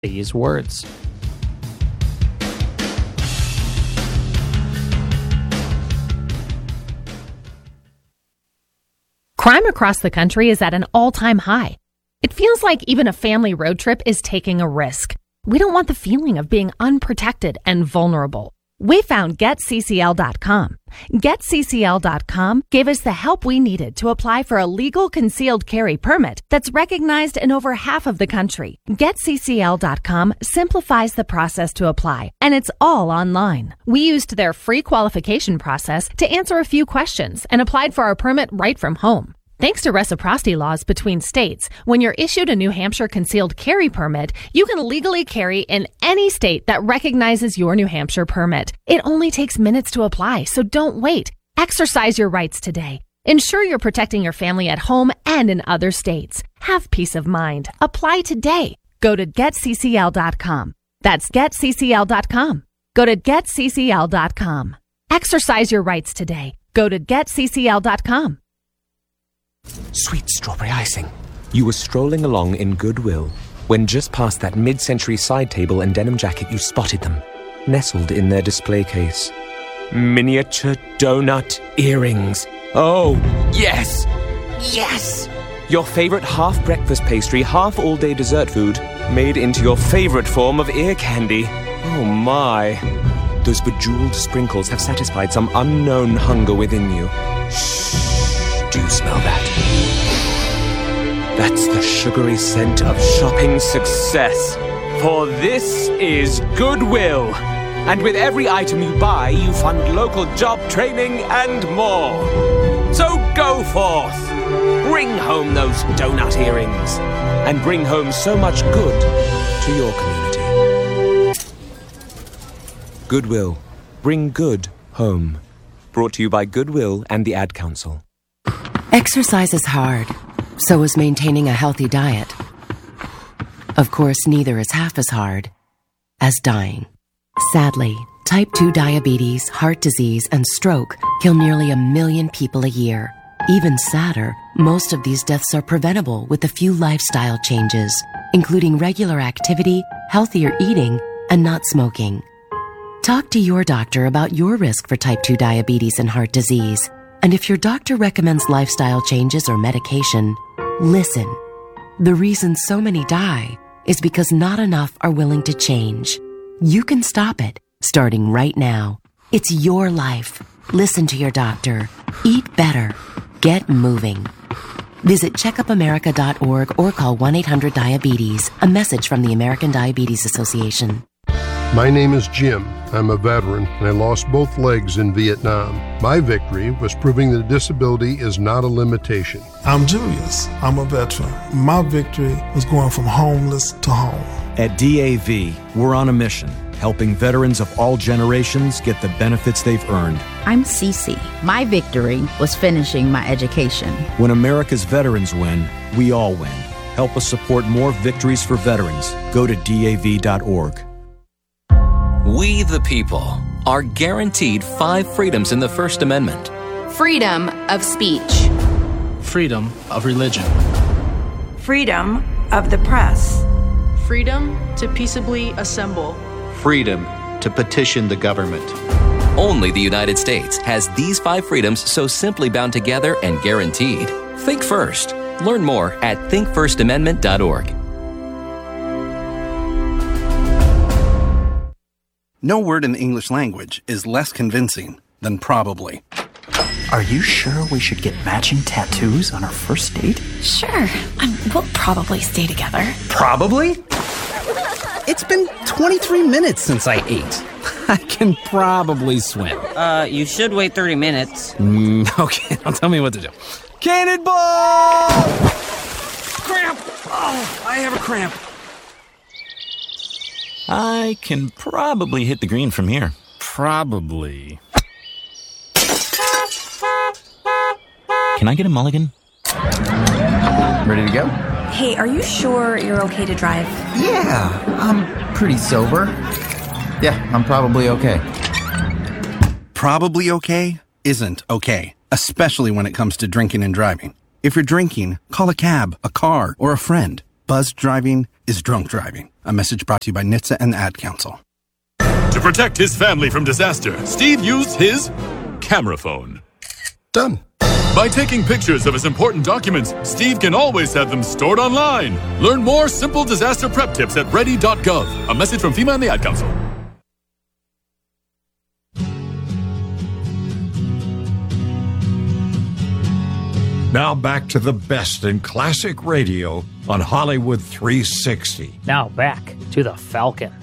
these words. Crime across the country is at an all-time high. It feels like even a family road trip is taking a risk. We don't want the feeling of being unprotected and vulnerable. We found GetCCL.com. GetCCL.com gave us the help we needed to apply for a legal concealed carry permit that's recognized in over half of the country. GetCCL.com simplifies the process to apply, and it's all online. We used their free qualification process to answer a few questions and applied for our permit right from home. Thanks to reciprocity laws between states, when you're issued a New Hampshire concealed carry permit, you can legally carry in any state that recognizes your New Hampshire permit. It only takes minutes to apply, so don't wait. Exercise your rights today. Ensure you're protecting your family at home and in other states. Have peace of mind. Apply today. Go to GetCCL.com. That's GetCCL.com. Go to GetCCL.com. Exercise your rights today. Go to GetCCL.com. Sweet strawberry icing. You were strolling along in Goodwill when just past that mid-century side table and denim jacket you spotted them, nestled in their display case. Miniature donut earrings. Oh, yes! Yes! Your favorite half-breakfast pastry, half-all-day dessert food, made into your favorite form of ear candy. Oh my. Those bejeweled sprinkles have satisfied some unknown hunger within you. Shh. Do you smell that? That's the sugary scent of shopping success. For this is Goodwill. And with every item you buy, you fund local job training and more. So go forth. Bring home those donut earrings. And bring home so much good to your community. Goodwill. Bring good home. Brought to you by Goodwill and the Ad Council. Exercise is hard, so is maintaining a healthy diet. Of course, neither is half as hard as dying. Sadly, type 2 diabetes, heart disease, and stroke kill nearly 1 million people a year. Even sadder, most of these deaths are preventable with a few lifestyle changes, including regular activity, healthier eating, and not smoking. Talk to your doctor about your risk for type 2 diabetes and heart disease. And if your doctor recommends lifestyle changes or medication, listen. The reason so many die is because not enough are willing to change. You can stop it, starting right now. It's your life. Listen to your doctor. Eat better. Get moving. Visit checkupamerica.org or call 1-800-DIABETES. A message from the American Diabetes Association. My name is Jim. I'm a veteran, and I lost both legs in Vietnam. My victory was proving that disability is not a limitation. I'm Julius. I'm a veteran. My victory was going from homeless to home. At DAV, we're on a mission, helping veterans of all generations get the benefits they've earned. I'm Cece. My victory was finishing my education. When America's veterans win, we all win. Help us support more victories for veterans. Go to DAV.org. We, the people, are guaranteed 5 freedoms in the First Amendment. Freedom of speech. Freedom of religion. Freedom of the press. Freedom to peaceably assemble. Freedom to petition the government. Only the United States has these 5 freedoms so simply bound together and guaranteed. Think first. Learn more at thinkfirstamendment.org. No word in the English language is less convincing than probably. Are you sure we should get matching tattoos on our first date? Sure. We'll probably stay together. Probably? It's been 23 minutes since I ate. I can probably swim. You should wait 30 minutes. Okay, now tell me what to do. Cannonball! Cramp! Oh, I have a cramp. I can probably hit the green from here. Probably. Can I get a mulligan? Ready to go? Hey, are you sure you're okay to drive? Yeah, I'm pretty sober. Yeah, I'm probably okay. Probably okay isn't okay, especially when it comes to drinking and driving. If you're drinking, call a cab, a car, or a friend. Buzzed driving is drunk driving. A message brought to you by NHTSA and the Ad Council. To protect his family from disaster, Steve used his camera phone. Done. By taking pictures of his important documents, Steve can always have them stored online. Learn more simple disaster prep tips at ready.gov. A message from FEMA and the Ad Council. Now back to the best in classic radio on Hollywood 360. Now back to the Falcon.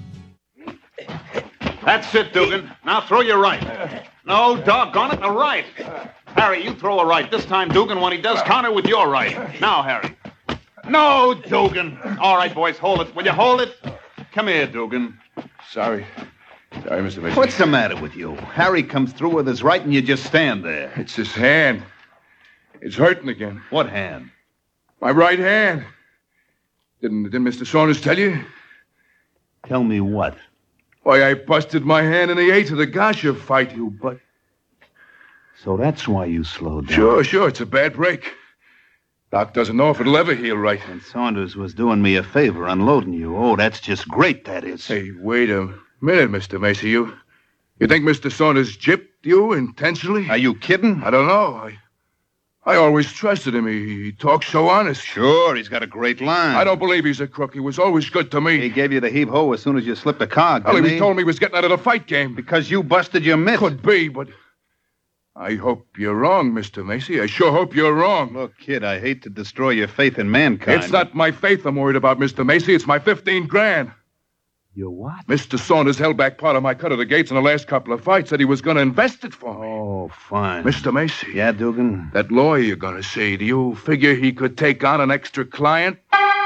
That's it, Dugan. Now throw your right. No, doggone it, a right. Harry, you throw a right. This time, Dugan, when he does, counter with your right. Now, Harry. No, Dugan. All right, boys, hold it. Will you hold it? Come here, Dugan. Sorry, Mr. Mason. What's the matter with you? Harry comes through with his right and you just stand there. It's his hand. It's hurting again. What hand? My right hand. Didn't Mr. Saunders tell you? Tell me what? Why, I busted my hand in the 8th of the Gasha fight, you butt. So that's why you slowed down. Sure. It's a bad break. Doc doesn't know if it'll ever heal right. And Saunders was doing me a favor unloading you. Oh, that's just great, that is. Hey, wait a minute, Mr. Macy. You think Mr. Saunders gypped you intentionally? Are you kidding? I don't know. I always trusted him. He talks so honest. Sure, he's got a great line. I don't believe he's a crook. He was always good to me. He gave you the heave-ho as soon as you slipped a cog, Well, didn't he told me he was getting out of the fight game. Because you busted your mitt. Could be, but I hope you're wrong, Mr. Macy. I sure hope you're wrong. Look, kid, I hate to destroy your faith in mankind. It's not my faith I'm worried about, Mr. Macy. It's my 15 grand. Your what? Mr. Saunders held back part of my cut of the gates in the last couple of fights. Said he was going to invest it for me. Oh, fine. Mr. Macy. Yeah, Dugan? That lawyer you're going to see, do you figure he could take on an extra client?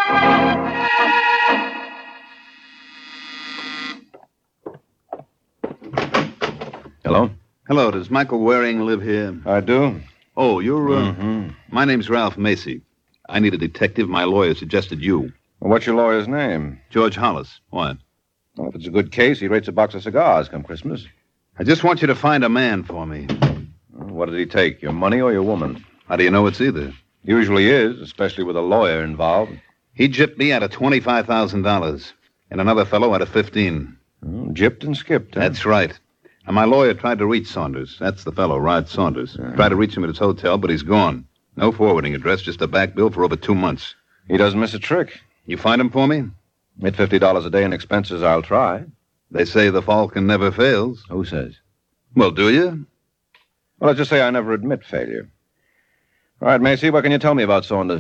Hello? Hello, does Michael Waring live here? I do. Oh, you're, My name's Ralph Macy. I need a detective. My lawyer suggested you. What's your lawyer's name? George Hollis. What? Well, if it's a good case, he rates a box of cigars come Christmas. I just want you to find a man for me. What did he take, your money or your woman? How do you know it's either? Usually is, especially with a lawyer involved. He gypped me out of $25,000, and another fellow out of $15,000. Gypped and skipped, huh? That's right. And my lawyer tried to reach Saunders. That's the fellow, Rod Saunders. Tried to reach him at his hotel, but he's gone. No forwarding address, just a back bill for over 2 months. He doesn't miss a trick. You find him for me? At $50 a day in expenses, I'll try. They say the Falcon never fails. Who says? Well, do you? Well, let's just say I never admit failure. All right, Macy, what can you tell me about Saunders?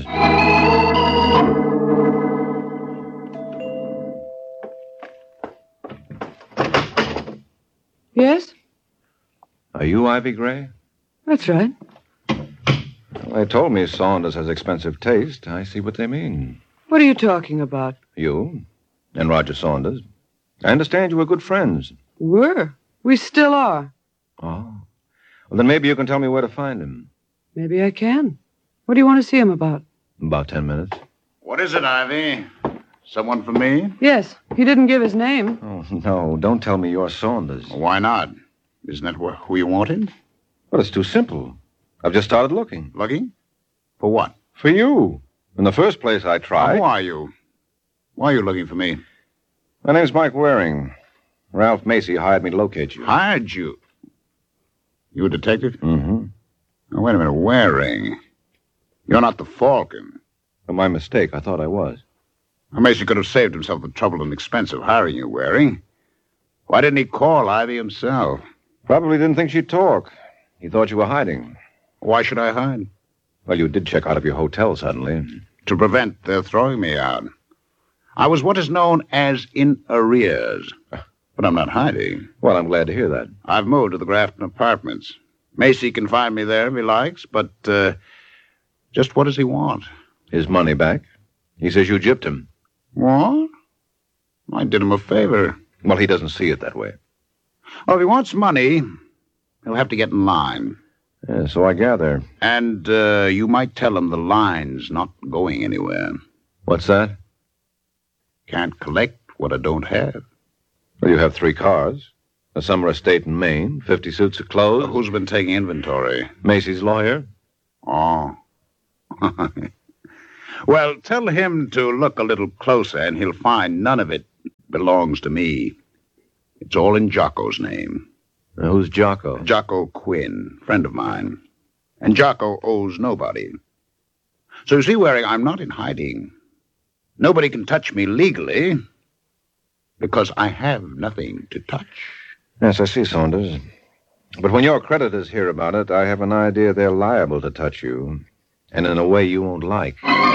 Yes? Are you Ivy Gray? That's right. Well, they told me Saunders has expensive taste. I see what they mean. What are you talking about? You and Roger Saunders. I understand you were good friends. Were. We still are. Oh. Well, then maybe you can tell me where to find him. Maybe I can. What do you want to see him about? About 10 minutes. What is it, Ivy? Someone for me? Yes. He didn't give his name. Oh, no. Don't tell me you're Saunders. Why not? Isn't that who you wanted? Well, it's too simple. I've just started looking. Looking? For what? For you. In the first place, I tried. Who are you? Why are you looking for me? My name's Mike Waring. Ralph Macy hired me to locate you. Hired you? You a detective? Mm-hmm. Now, wait a minute. Waring. You're not the Falcon. Well, my mistake. I thought I was. Macy could have saved himself the trouble and expense of hiring you, Waring. Why didn't he call Ivy himself? Probably didn't think she'd talk. He thought you were hiding. Why should I hide? Well, you did check out of your hotel suddenly. To prevent their throwing me out. I was what is known as in arrears. But I'm not hiding. Well, I'm glad to hear that. I've moved to the Grafton Apartments. Macy can find me there if he likes, but just what does he want? His money back. He says you gypped him. What? I did him a favor. Well, he doesn't see it that way. Well, if he wants money, he'll have to get in line. Yeah, so I gather. And you might tell him the line's not going anywhere. What's that? Can't collect what I don't have. Well, you have 3 cars, a summer estate in Maine, 50 suits of clothes. Who's been taking inventory? Macy's lawyer. Oh. Well, tell him to look a little closer, and he'll find none of it belongs to me. It's all in Jocko's name. Who's Jocko? Jocko Quinn, friend of mine. And Jocko owes nobody. So you see, Waring, I'm not in hiding. Nobody can touch me legally because I have nothing to touch. Yes, I see, Saunders. But when your creditors hear about it, I have an idea they're liable to touch you, and in a way you won't like.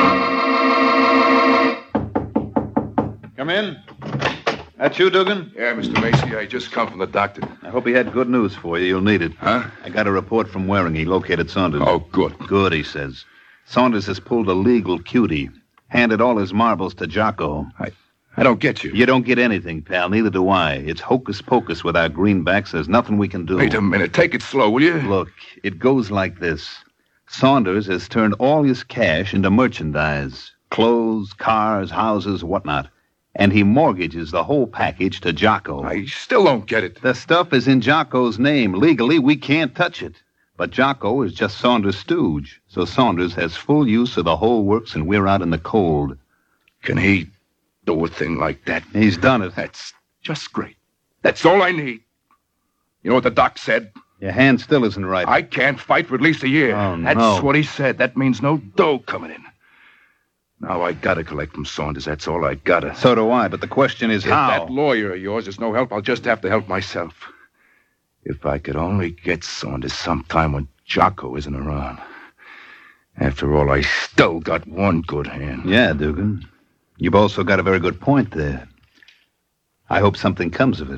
Come in. That you, Dugan? Yeah, Mr. Macy, I just come from the doctor. I hope he had good news for you. You'll need it. Huh? I got a report from Waring. He located Saunders. Oh, good. Good, he says. Saunders has pulled a legal cutie. Handed all his marbles to Jocko. I don't get you. You don't get anything, pal. Neither do I. It's hocus pocus with our greenbacks. There's nothing we can do. Wait a minute. Take it slow, will you? Look, it goes like this. Saunders has turned all his cash into merchandise. Clothes, cars, houses, whatnot. And he mortgages the whole package to Jocko. I still don't get it. The stuff is in Jocko's name. Legally, we can't touch it. But Jocko is just Saunders' stooge. So Saunders has full use of the whole works, and we're out in the cold. Can he do a thing like that? He's done it. That's just great. That's all I need. You know what the doc said? Your hand still isn't right. I can't fight for at least a year. Oh, no. That's what he said. That means no dough coming in. Now I gotta collect from Saunders. That's all I gotta. So do I, but the question is if how. That lawyer of yours is no help, I'll just have to help myself. If I could only get Saunders sometime when Jocko isn't around. After all, I still got one good hand. Yeah, Dugan. You've also got a very good point there. I hope something comes of it.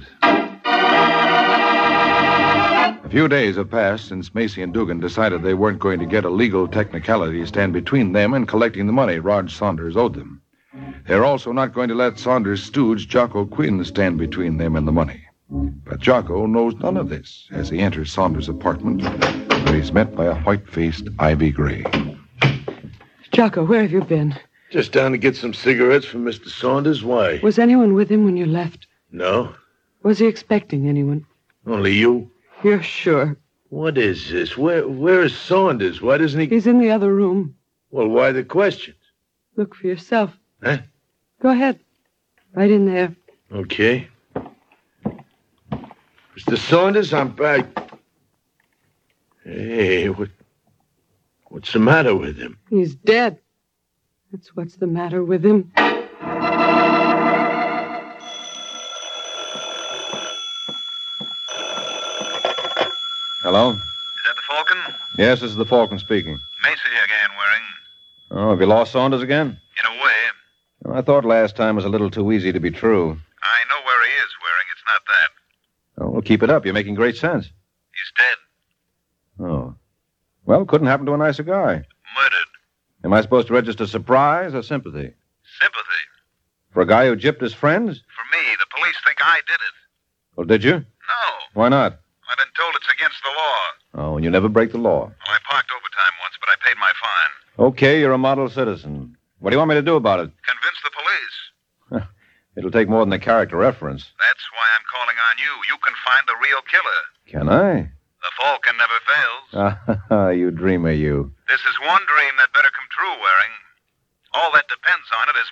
A few days have passed since Macy and Dugan decided they weren't going to get a legal technicality stand between them and collecting the money Raj Saunders owed them. They're also not going to let Saunders' stooge, Jocko Quinn, stand between them and the money. But Jocko knows none of this as he enters Saunders' apartment, where he's met by a white-faced Ivy Gray. Jocko, where have you been? Just down to get some cigarettes from Mr. Saunders. Why? Was anyone with him when you left? No. Was he expecting anyone? Only you? You're sure? What is this? Where is Saunders? Why doesn't he... He's in the other room. Well, why the questions? Look for yourself. Huh? Go ahead. Right in there. Okay. Mr. Saunders, I'm back. Hey, what's the matter with him? He's dead. That's what's the matter with him. Hello? Is that the Falcon? Yes, this is the Falcon speaking. Macy again, Waring. Oh, have you lost Saunders again? In a way. Well, I thought last time was a little too easy to be true. I know where he is, Waring. It's not that. Oh, well, keep it up. You're making great sense. He's dead. Oh. Well, couldn't happen to a nicer guy. Murdered. Am I supposed to register surprise or sympathy? Sympathy. For a guy who gypped his friends? For me, the police think I did it. Well, did you? No. Why not? I've been told it's against the law. Oh, and you never break the law. Well, I parked overtime once, but I paid my fine. Okay, you're a model citizen. What do you want me to do about it? Convince the police. It'll take more than a character reference. That's why I'm calling on you. You can find the real killer. Can I? The Falcon never fails. You dreamer, you. This is one dream that better come true, Waring. All that depends on it is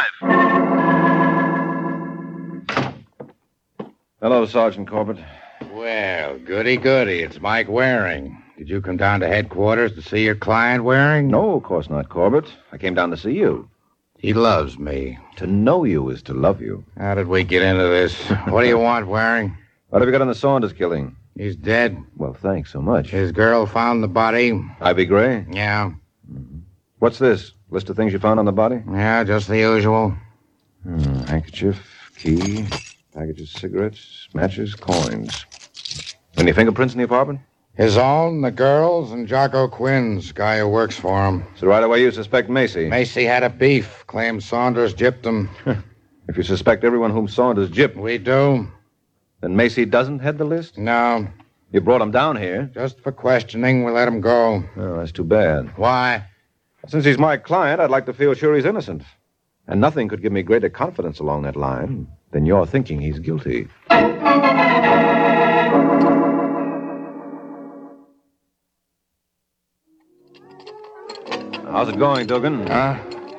my life. Hello, Sergeant Corbett. Well, goody. It's Mike Waring. Did you come down to headquarters to see your client, Waring? No, of course not, Corbett. I came down to see you. He loves me. To know you is to love you. How did we get into this? What do you want, Waring? What have you got on the Saunders killing? He's dead. Well, thanks so much. His girl found the body. Ivy Gray? Yeah. What's this? List of things you found on the body? Yeah, just the usual. Handkerchief, key, package of cigarettes, matches, coins. Any fingerprints in the apartment? His own, the girl's, and Jocko Quinn's, guy who works for him. So right away you suspect Macy? Macy had a beef. Claims Saunders gypped him. If you suspect everyone whom Saunders gypped... We do. Then Macy doesn't head the list? No. You brought him down here? Just for questioning, we let him go. Oh, that's too bad. Why? Since he's my client, I'd like to feel sure he's innocent. And nothing could give me greater confidence along that line than your thinking he's guilty. How's it going, Dugan?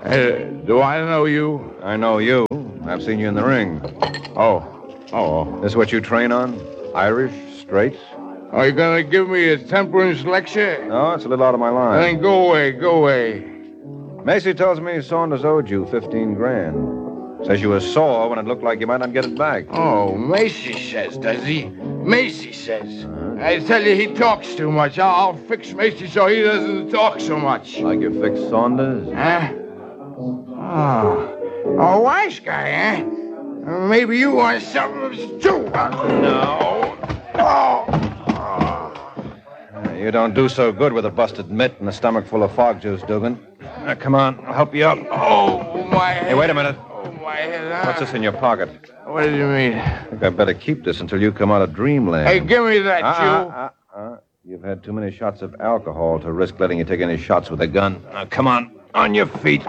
Do I know you? I know you. I've seen you in the ring. Oh. This what you train on? Irish? Straight? Are you going to give me a temperance lecture? No, it's a little out of my line. Then go away. Macy tells me Saunders owed you 15 grand. Says you were sore when it looked like you might not get it back. Oh, Macy says, does he? Macy says. I tell you, he talks too much. I'll fix Macy so he doesn't talk so much. Like you fixed Saunders? Huh? Oh, wise guy, eh? Maybe you want something too. No. You don't do so good with a busted mitt and a stomach full of fog juice, Dugan. Come on, I'll help you up. Oh, my head. Hey, wait a minute. Oh, my head. What's this in your pocket? What do you mean? I think I'd better keep this until you come out of dreamland. Hey, give me that, You've had too many shots of alcohol to risk letting you take any shots with a gun. Now, come on your feet.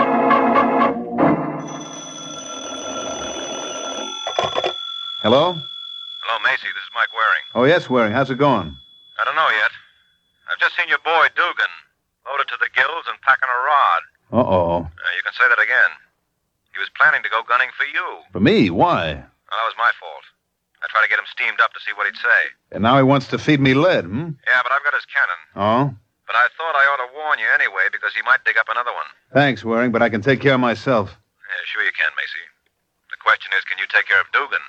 Hello? Hello, Macy. This is Mike Waring. Oh, yes, Waring. How's it going? I don't know yet. I've just seen your boy, Dugan, loaded to the gills and packing a rod. Uh-oh. You can say that again. He was planning to go gunning for you. For me? Why? Well, that was my fault. I tried to get him steamed up to see what he'd say. And now he wants to feed me lead, hmm? Yeah, but I've got his cannon. Oh? But I thought I ought to warn you anyway, because he might dig up another one. Thanks, Waring, but I can take care of myself. Yeah, sure you can, Macy. The question is, can you take care of Dugan?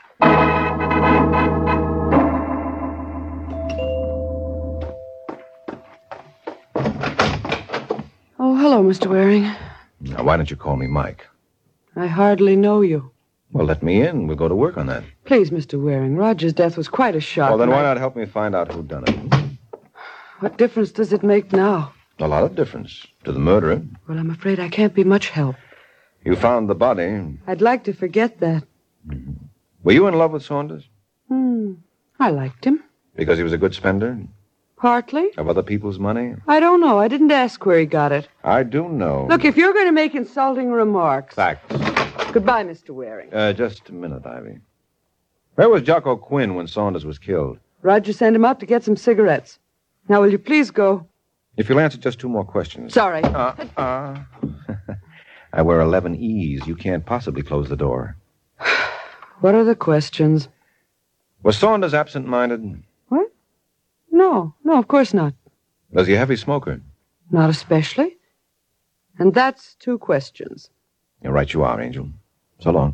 Oh, hello, Mr. Waring. Now, why don't you call me Mike? I hardly know you. Well, let me in. We'll go to work on that. Please, Mr. Waring, Roger's death was quite a shock. Well, then why not help me find out who done it? What difference does it make now? A lot of difference. To the murderer. Well, I'm afraid I can't be much help. You found the body. I'd like to forget that. Were you in love with Saunders? I liked him. Because he was a good spender? Partly. Of other people's money? I don't know. I didn't ask where he got it. I do know. Look, if you're going to make insulting remarks... Facts. Goodbye, Mr. Waring. Just a minute, Ivy. Where was Jocko Quinn when Saunders was killed? Roger sent him out to get some cigarettes. Now, will you please go? If you'll answer just 2 more questions. Sorry. I wear 11 E's. You can't possibly close the door. What are the questions? Was Saunders absent-minded? What? No, of course not. Was he a heavy smoker? Not especially. And that's 2 questions. You're right you are, Angel. So long.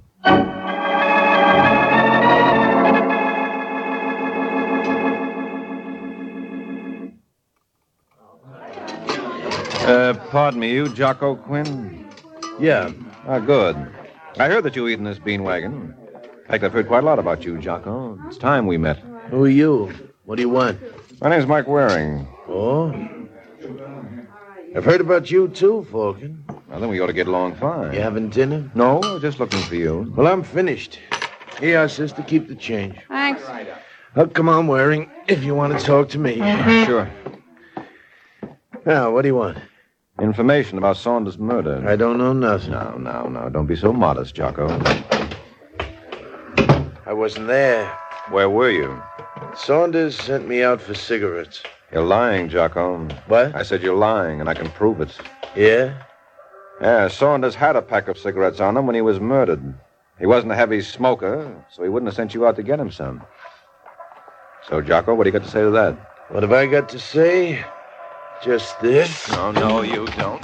Pardon me, you Jocko Quinn? Yeah. Good. I heard that you eat in this bean wagon. In fact, I've heard quite a lot about you, Jocko. It's time we met. Who are you? What do you want? My name's Mike Waring. Oh? I've heard about you, too, Falcon. Well, then we ought to get along fine. You having dinner? No, I was just looking for you. Well, I'm finished. Here, sister, keep the change. Thanks. Oh, come on, Waring, if you want to talk to me. Sure. Now, what do you want? Information about Saunders' murder. I don't know nothing. No. Don't be so modest, Jocko. I wasn't there. Where were you? Saunders sent me out for cigarettes. You're lying, Jocko. What? I said you're lying, and I can prove it. Yeah? Yeah, Saunders had a pack of cigarettes on him when he was murdered. He wasn't a heavy smoker, so he wouldn't have sent you out to get him some. So, Jocko, what do you got to say to that? What have I got to say? Just this? No, you don't.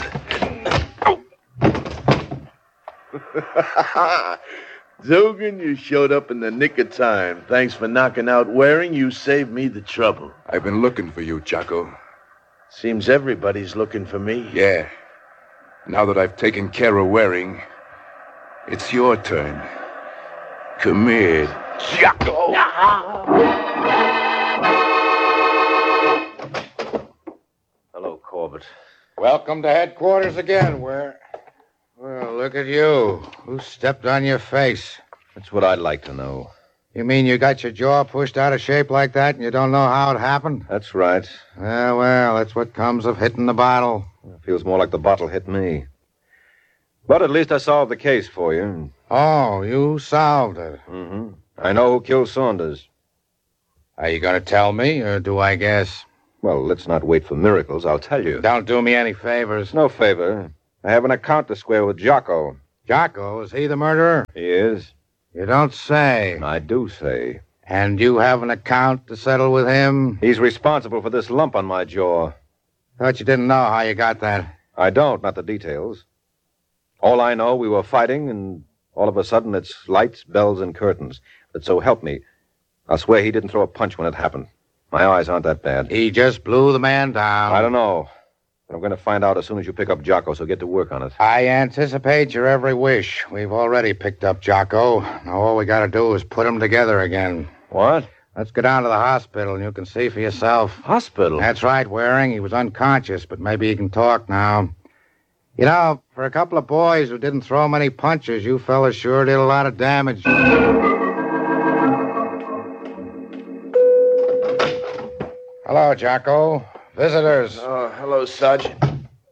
Dugan, you showed up in the nick of time. Thanks for knocking out Waring. You saved me the trouble. I've been looking for you, Jocko. Seems everybody's looking for me. Yeah. Now that I've taken care of Waring, it's your turn. Come here, Jocko. Hello, Corbett. Welcome to headquarters again, Well, look at you. Who stepped on your face? That's what I'd like to know. You mean you got your jaw pushed out of shape like that and you don't know how it happened? That's right. Well, that's what comes of hitting the bottle. It feels more like the bottle hit me. But at least I solved the case for you. Oh, you solved it. Mm-hmm. I know who killed Saunders. Are you going to tell me, or do I guess? Well, let's not wait for miracles. I'll tell you. Don't do me any favors. No favor. I have an account to square with Jocko. Jocko, is he the murderer? He is. You don't say. I do say. And you have an account to settle with him? He's responsible for this lump on my jaw. Thought you didn't know how you got that. I don't, not the details. All I know, we were fighting, and all of a sudden it's lights, bells, and curtains. But so help me, I'll swear he didn't throw a punch when it happened. My eyes aren't that bad. He just blew the man down. I don't know. But I'm going to find out as soon as you pick up Jocko, so get to work on it. I anticipate your every wish. We've already picked up Jocko. Now all we got to do is put them together again. What? Let's go down to the hospital, and you can see for yourself. Hospital? That's right, Waring. He was unconscious, but maybe he can talk now. You know, for a couple of boys who didn't throw many punches, you fellas sure did a lot of damage. Hello, Jocko. Visitors. Oh, hello, Sergeant.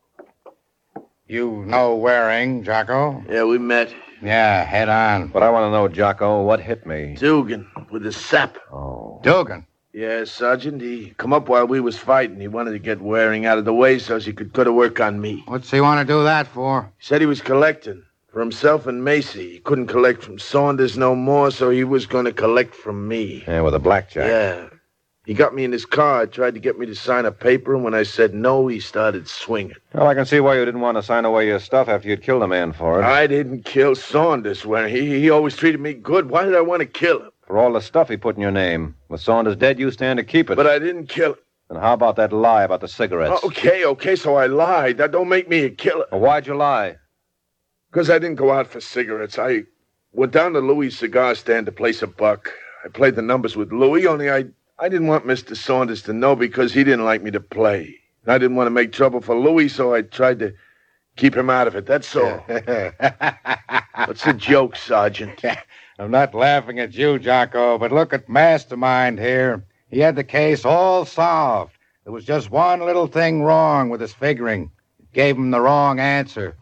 You know Waring, Jocko? Yeah, we met. Yeah, head on. But I want to know, Jocko, what hit me? Dugan, with the sap. Oh. Dugan? Yeah, Sergeant. He come up while we was fighting. He wanted to get Waring out of the way so he could go to work on me. What's he want to do that for? He said he was collecting for himself and Macy. He couldn't collect from Saunders no more, so he was going to collect from me. Yeah, with a blackjack. Yeah. He got me in his car, tried to get me to sign a paper, and when I said no, he started swinging. Well, I can see why you didn't want to sign away your stuff after you'd killed a man for it. I didn't kill Saunders. He always treated me good. Why did I want to kill him? For all the stuff he put in your name. With Saunders dead, you stand to keep it. But I didn't kill him. And how about that lie about the cigarettes? Okay, so I lied. That don't make me a killer. Well, why'd you lie? Because I didn't go out for cigarettes. I went down to Louis' cigar stand to place a buck. I played the numbers with Louis, only I didn't want Mr. Saunders to know because he didn't like me to play. I didn't want to make trouble for Louis, so I tried to keep him out of it. That's all. What's the joke, Sergeant? I'm not laughing at you, Jocko, but look at Mastermind here. He had the case all solved. There was just one little thing wrong with his figuring. It gave him the wrong answer.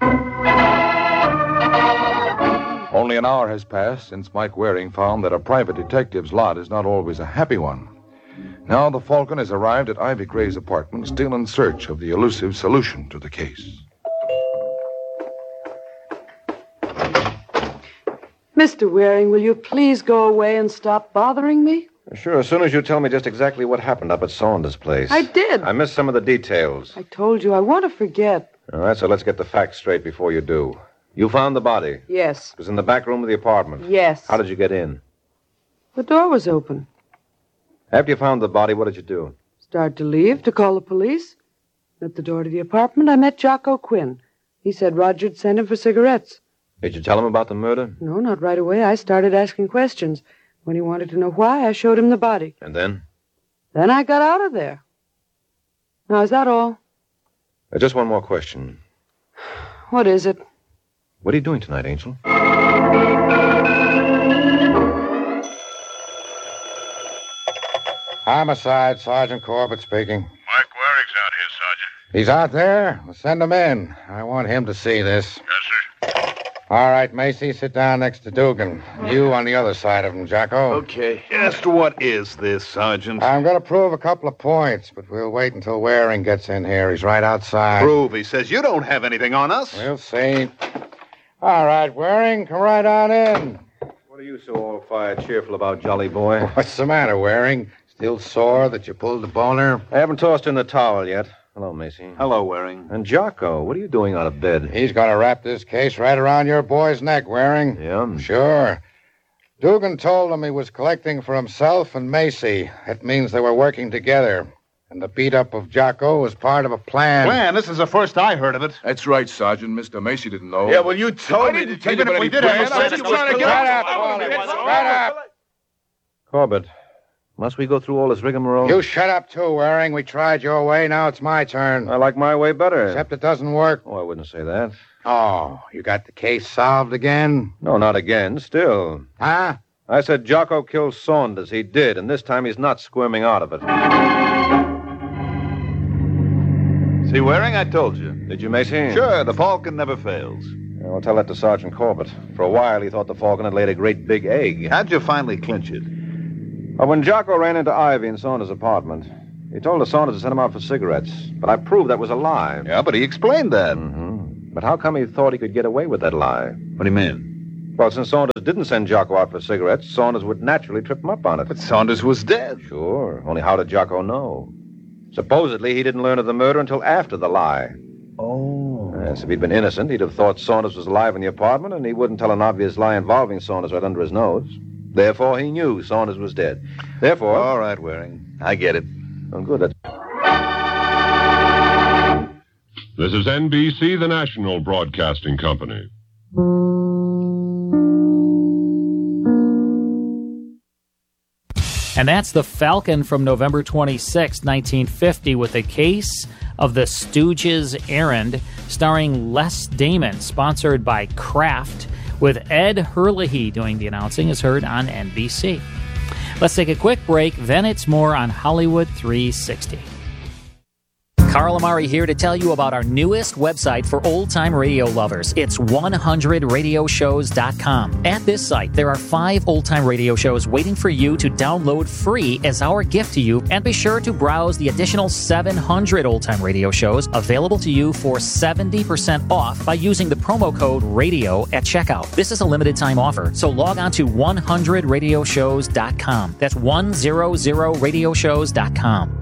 Only an hour has passed since Mike Waring found that a private detective's lot is not always a happy one. Now the Falcon has arrived at Ivy Gray's apartment, still in search of the elusive solution to the case. Mr. Waring, will you please go away and stop bothering me? Sure, as soon as you tell me just exactly what happened up at Saunders' place. I did. I missed some of the details. I told you I want to forget. All right, so let's get the facts straight before you do. You found the body? Yes. It was in the back room of the apartment? Yes. How did you get in? The door was open. After you found the body, what did you do? Started to leave, to call the police. At the door to the apartment, I met Jocko Quinn. He said Roger'd sent him for cigarettes. Did you tell him about the murder? No, not right away. I started asking questions. When he wanted to know why, I showed him the body. And then? Then I got out of there. Now, is that all? Just one more question. What is it? What are you doing tonight, Angel? Homicide, Sergeant Corbett speaking. Mike Waring's out here, Sergeant. He's out there? Well, send him in. I want him to see this. Yes, sir. All right, Macy, sit down next to Dugan. You on the other side of him, Jocko. Okay. Just what is this, Sergeant? I'm going to prove a couple of points, but we'll wait until Waring gets in here. He's right outside. Prove, he says. You don't have anything on us. We'll see. All right, Waring, come right on in. What are you so all-fired cheerful about, jolly boy? What's the matter, Waring? Still sore that you pulled the boner? I haven't tossed in the towel yet. Hello, Macy. Hello, Waring. And Jocko, what are you doing out of bed? He's going to wrap this case right around your boy's neck, Waring. Yeah? Sure. Dugan told him he was collecting for himself and Macy. It means they were working together. And the beat-up of Jocko was part of a plan. Plan? This is the first I heard of it. That's right, Sergeant. Mr. Macy didn't know. Yeah, well, you told me. Even if we did have I'm just trying to get Shut up. Corbett, must we go through all this rigmarole? You shut up, too, Waring. We tried your way. Now it's my turn. I like my way better. Except it doesn't work. Oh, I wouldn't say that. Oh, you got the case solved again? No, not again. Still. Huh? I said Jocko killed Saunders. He did, and this time he's not squirming out of it. See, Waring, I told you. Did you, Macy? Sure, the Falcon never fails. I'll tell that to Sergeant Corbett. For a while, he thought the Falcon had laid a great big egg. How'd you finally clinch it? Well, when Jocko ran into Ivy in Saunders' apartment, he told Saunders to send him out for cigarettes. But I proved that was a lie. Yeah, but he explained that. Mm-hmm. But how come he thought he could get away with that lie? What do you mean? Well, since Saunders didn't send Jocko out for cigarettes, Saunders would naturally trip him up on it. But Saunders was dead. Sure. Only how did Jocko know? Supposedly, he didn't learn of the murder until after the lie. Oh. Yes, if he'd been innocent, he'd have thought Saunders was alive in the apartment, and he wouldn't tell an obvious lie involving Saunders right under his nose. Therefore, he knew Saunders was dead. Therefore... All right, Waring. I get it. Oh, good. That's... This is NBC, the national broadcasting company. And that's The Falcon from November 26, 1950, with a case of the Stooges' Errand, starring Les Damon, sponsored by Kraft, with Ed Herlihy doing the announcing, is heard on NBC. Let's take a quick break, then it's more on Hollywood 360. Carl Amari here to tell you about our newest website for old-time radio lovers. It's 100radioshows.com. At this site, there are 5 old-time radio shows waiting for you to download free as our gift to you, and be sure to browse the additional 700 old-time radio shows available to you for 70% off by using the promo code RADIO at checkout. This is a limited-time offer, so log on to 100radioshows.com. That's 100radioshows.com.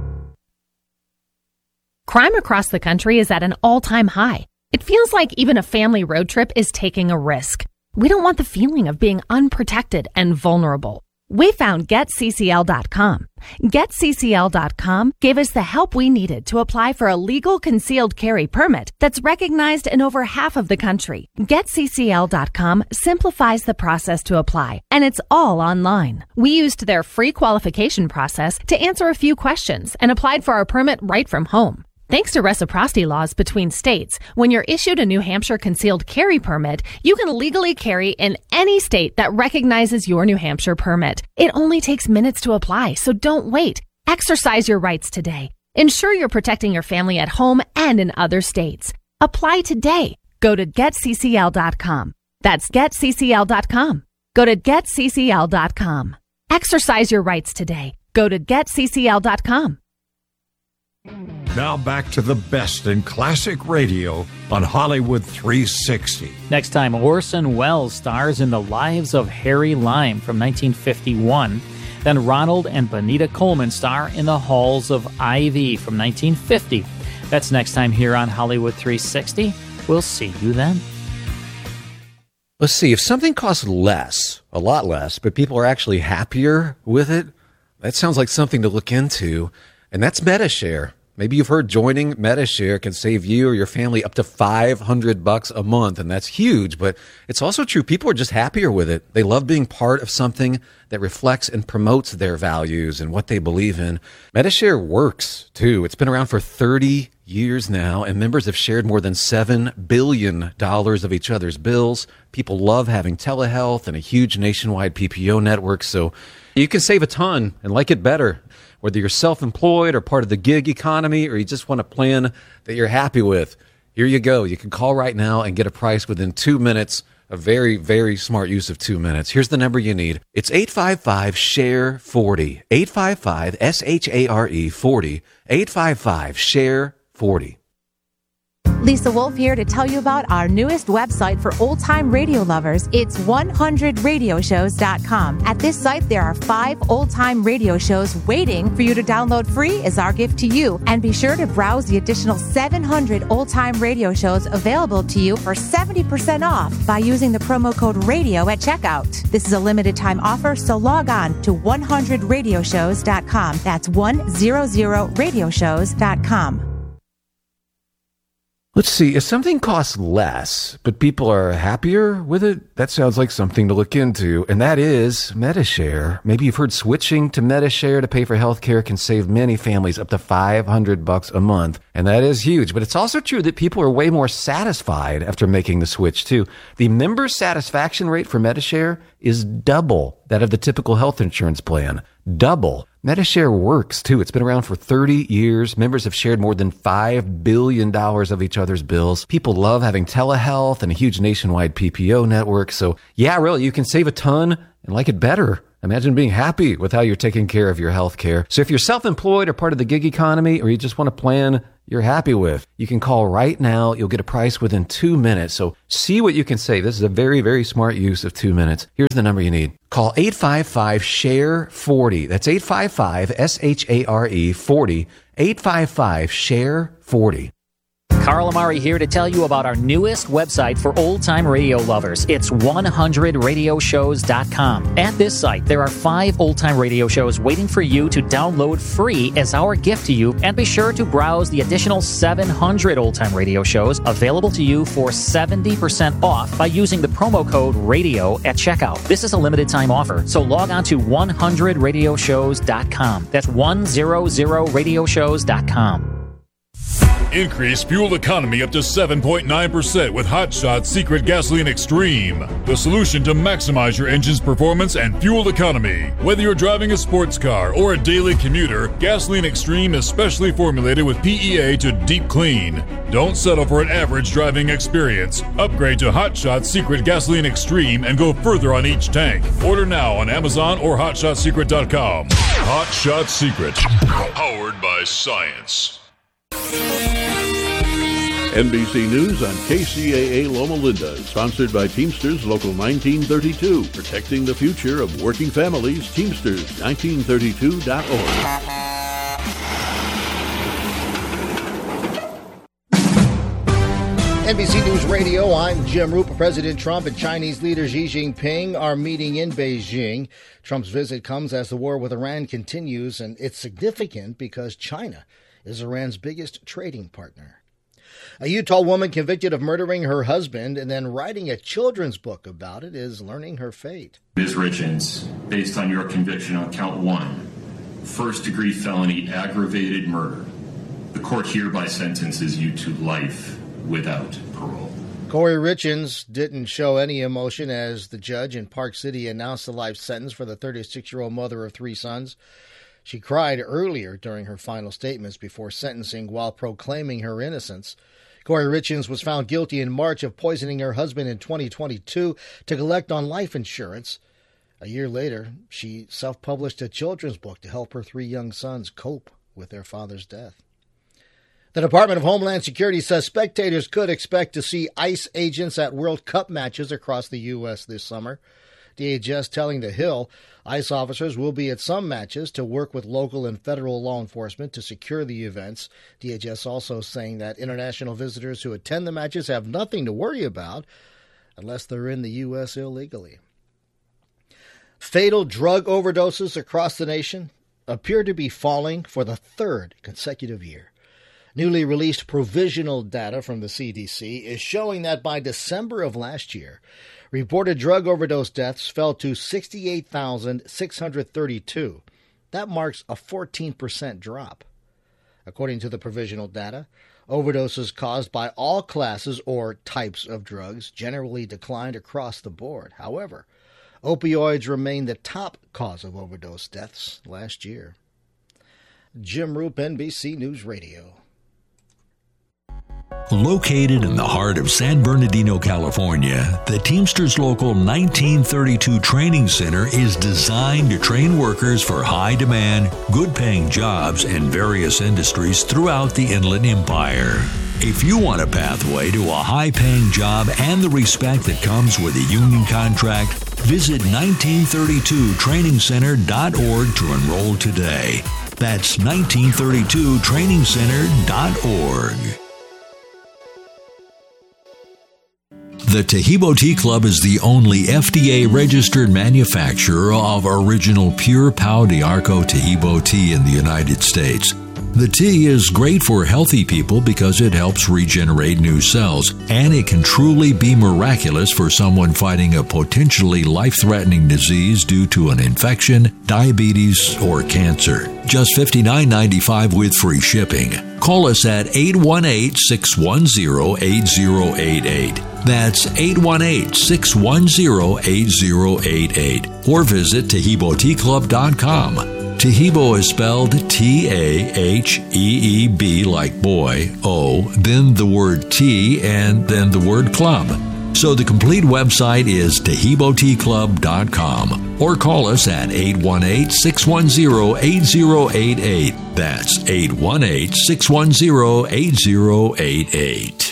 Crime across the country is at an all-time high. It feels like even a family road trip is taking a risk. We don't want the feeling of being unprotected and vulnerable. We found GetCCL.com. GetCCL.com gave us the help we needed to apply for a legal concealed carry permit that's recognized in over half of the country. GetCCL.com simplifies the process to apply, and it's all online. We used their free qualification process to answer a few questions and applied for our permit right from home. Thanks to reciprocity laws between states, when you're issued a New Hampshire concealed carry permit, you can legally carry in any state that recognizes your New Hampshire permit. It only takes minutes to apply, so don't wait. Exercise your rights today. Ensure you're protecting your family at home and in other states. Apply today. Go to GetCCL.com. That's GetCCL.com. Go to GetCCL.com. Exercise your rights today. Go to GetCCL.com. Now back to the best in classic radio on Hollywood 360. Next time, Orson Welles stars in The Lives of Harry Lime from 1951. Then Ronald and Benita Coleman star in The Halls of Ivy from 1950. That's next time here on Hollywood 360. We'll see you then. Let's see, if something costs less, a lot less, but people are actually happier with it, that sounds like something to look into, and that's Medi-Share. Maybe you've heard joining Medi-Share can save you or your family up to $500 a month, and that's huge, but it's also true. People are just happier with it. They love being part of something that reflects and promotes their values and what they believe in. Medi-Share works, too. It's been around for 30 years now, and members have shared more than $7 billion of each other's bills. People love having telehealth and a huge nationwide PPO network, so you can save a ton and like it better. Whether you're self-employed or part of the gig economy, or you just want a plan that you're happy with, here you go. You can call right now and get a price within 2 minutes. A very, very smart use of 2 minutes. Here's the number you need. It's 855-SHARE-40. 855-SHARE-40. 855-SHARE-40. Lisa Wolf here to tell you about our newest website for old-time radio lovers. It's 100radioshows.com. At this site, there are 5 old-time radio shows waiting for you to download free as our gift to you. And be sure to browse the additional 700 old-time radio shows available to you for 70% off by using the promo code RADIO at checkout. This is a limited-time offer, so log on to 100radioshows.com. That's 100radioshows.com. Let's see, if something costs less, but people are happier with it, that sounds like something to look into, and that is Medi-Share. Maybe you've heard switching to Medi-Share to pay for health care can save many families up to $500 a month, and that is huge. But it's also true that people are way more satisfied after making the switch, too. The member satisfaction rate for Medi-Share is double that of the typical health insurance plan. Double. Medi-Share works, too. It's been around for 30 years. Members have shared more than $5 billion of each other's bills. People love having telehealth and a huge nationwide PPO network. So, yeah, really, you can save a ton and like it better. Imagine being happy with how you're taking care of your health care. So if you're self-employed or part of the gig economy, or you just want a plan you're happy with, you can call right now. You'll get a price within 2 minutes. So see what you can save. This is a very, very smart use of 2 minutes. Here's the number you need. Call 855-SHARE-40. That's 855-SHARE-40. 855-SHARE-40. Carl Amari here to tell you about our newest website for old-time radio lovers. It's 100radioshows.com. At this site, there are 5 old-time radio shows waiting for you to download free as our gift to you. And be sure to browse the additional 700 old-time radio shows available to you for 70% off by using the promo code RADIO at checkout. This is a limited-time offer, so log on to 100radioshows.com. That's 100radioshows.com. Increase fuel economy up to 7.9% with Hot Shot Secret Gasoline Extreme. The solution to maximize your engine's performance and fuel economy. Whether you're driving a sports car or a daily commuter, Gasoline Extreme is specially formulated with PEA to deep clean. Don't settle for an average driving experience. Upgrade to Hot Shot Secret Gasoline Extreme and go further on each tank. Order now on Amazon or HotShotSecret.com. Hot Shot Secret. Powered by science. NBC News on KCAA Loma Linda, sponsored by Teamsters Local 1932, protecting the future of working families. Teamsters 1932.org. NBC News Radio, I'm Jim Roop. President Trump and Chinese leader Xi Jinping are meeting in Beijing. Trump's visit comes as the war with Iran continues, and it's significant because China is Iran's biggest trading partner. A Utah woman convicted of murdering her husband and then writing a children's book about it is learning her fate. Ms. Richens, based on your conviction on count 1, first-degree felony aggravated murder, the court hereby sentences you to life without parole. Corey Richens didn't show any emotion as the judge in Park City announced the life sentence for the 36-year-old mother of 3 sons. She cried earlier during her final statements before sentencing while proclaiming her innocence. Corey Richens was found guilty in March of poisoning her husband in 2022 to collect on life insurance. A year later, she self-published a children's book to help her 3 young sons cope with their father's death. The Department of Homeland Security says spectators could expect to see ICE agents at World Cup matches across the U.S. this summer. DHS telling The Hill ICE officers will be at some matches to work with local and federal law enforcement to secure the events. DHS also saying that international visitors who attend the matches have nothing to worry about unless they're in the U.S. illegally. Fatal drug overdoses across the nation appear to be falling for the 3rd consecutive year. Newly released provisional data from the CDC is showing that by December of last year, reported drug overdose deaths fell to 68,632. That marks a 14% drop. According to the provisional data, overdoses caused by all classes or types of drugs generally declined across the board. However, opioids remain the top cause of overdose deaths last year. Jim Roop, NBC News Radio. Located in the heart of San Bernardino, California, the Teamsters Local 1932 Training Center is designed to train workers for high-demand, good-paying jobs in various industries throughout the Inland Empire. If you want a pathway to a high-paying job and the respect that comes with a union contract, visit 1932trainingcenter.org to enroll today. That's 1932trainingcenter.org. The Taheebo Tea Club is the only FDA-registered manufacturer of original pure Pau d'Arco Taheebo tea in the United States. The tea is great for healthy people because it helps regenerate new cells, and it can truly be miraculous for someone fighting a potentially life-threatening disease due to an infection, diabetes, or cancer. Just $59.95 with free shipping. Call us at 818-610-8088. That's 818-610-8088. Or visit TaheeboTeaClub.com. Taheebo is spelled T-A-H-E-E-B like boy, O, then the word tea, and then the word club. So the complete website is TaheeboTeaClub.com or call us at 818-610-8088. That's 818-610-8088.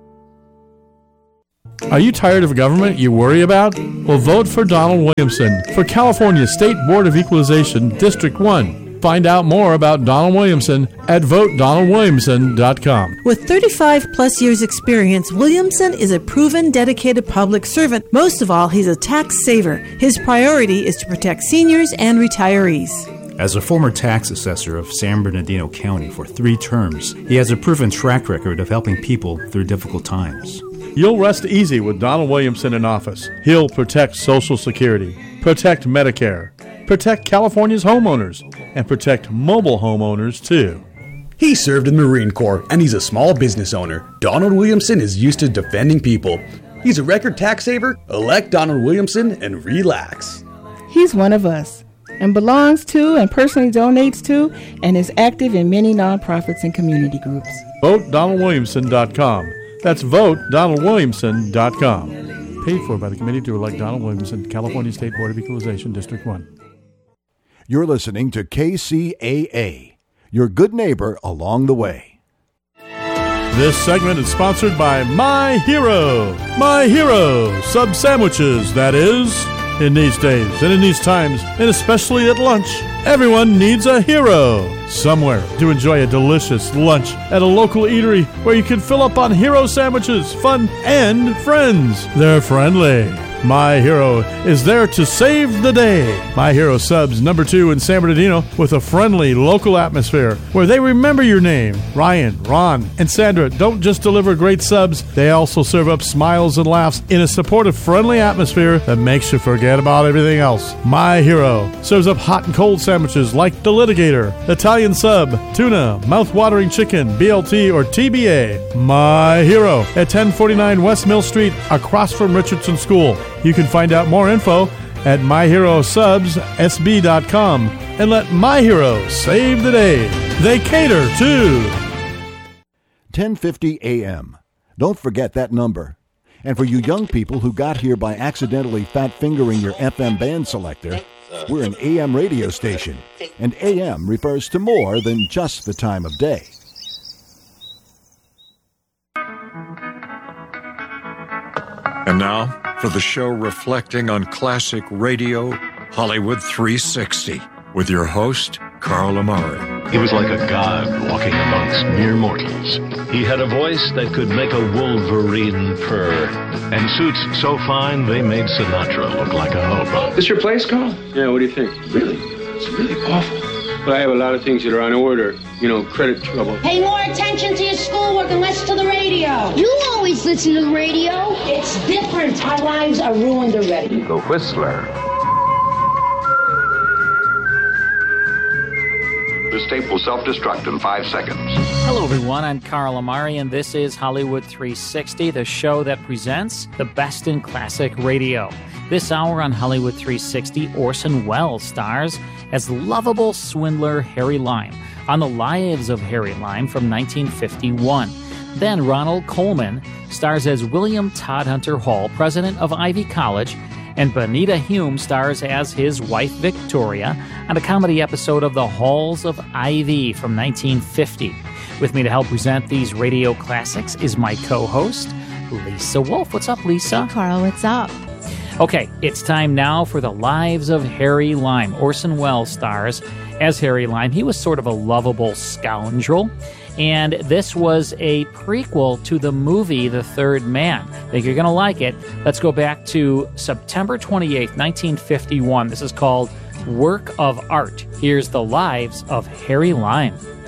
Are you tired of government you worry about? Well, vote for Donald Williamson for California State Board of Equalization, District 1. Find out more about Donald Williamson at VoteDonaldWilliamson.com. With 35-plus years' experience, Williamson is a proven, dedicated public servant. Most of all, he's a tax saver. His priority is to protect seniors and retirees. As a former tax assessor of San Bernardino County for 3 terms, he has a proven track record of helping people through difficult times. You'll rest easy with Donald Williamson in office. He'll protect Social Security, protect Medicare, protect California's homeowners, and protect mobile homeowners, too. He served in the Marine Corps, and he's a small business owner. Donald Williamson is used to defending people. He's a record tax saver. Elect Donald Williamson and relax. He's one of us and belongs to and personally donates to and is active in many nonprofits and community groups. VoteDonaldWilliamson.com. That's VoteDonaldWilliamson.com. Paid for by the committee to elect Donald Williamson, California State Board of Equalization, District 1. You're listening to KCAA, your good neighbor along the way. This segment is sponsored by My Hero. My Hero sub sandwiches, that is. In these days and in these times, and especially at lunch, everyone needs a hero somewhere to enjoy a delicious lunch at a local eatery where you can fill up on hero sandwiches, fun, and friends. They're friendly. My Hero is there to save the day. My Hero Subs number 2 in San Bernardino with a friendly local atmosphere where they remember your name. Ryan, Ron, and Sandra don't just deliver great subs, they also serve up smiles and laughs in a supportive, friendly atmosphere that makes you forget about everything else. My Hero serves up hot and cold sandwiches like the Litigator, Italian Sub, tuna, mouth-watering chicken, BLT, or TBA. My Hero at 1049 West Mill Street across from Richardson School. You can find out more info at myherosubssb.com and let My Hero save the day. They cater too. 1050 AM. Don't forget that number. And for you young people who got here by accidentally fat-fingering your FM band selector, we're an AM radio station, and AM refers to more than just the time of day. And now, for the show reflecting on classic radio, Hollywood 360, with your host, Carl Amari. He was like a god walking amongst mere mortals. He had a voice that could make a wolverine purr, and suits so fine they made Sinatra look like a hobo. This your place, Carl? Yeah, what do you think? Really? It's really awful. But I have a lot of things that are on order. You know, credit trouble. Pay more attention to your schoolwork and less to the radio. You always listen to the radio. It's different. Our lives are ruined already. The Whistler. This tape will self-destruct in 5 seconds. Hello, everyone. I'm Carl Amari, and this is Hollywood 360, the show that presents the best in classic radio. This hour on Hollywood 360, Orson Welles stars as lovable swindler Harry Lime on The Lives of Harry Lime from 1951. Then Ronald Colman stars as William Todhunter Hall, president of Ivy College, and Bonita Hume stars as his wife Victoria on a comedy episode of The Halls of Ivy from 1950. With me to help present these radio classics is my co-host, Lisa Wolf. What's up, Lisa? Hey, Carl, what's up? Okay, it's time now for The Lives of Harry Lime. Orson Welles stars as Harry Lime. He was sort of a lovable scoundrel, and this was a prequel to the movie The Third Man. I think you're going to like it. Let's go back to September 28th, 1951. This is called Work of Art. Here's The Lives of Harry Lime.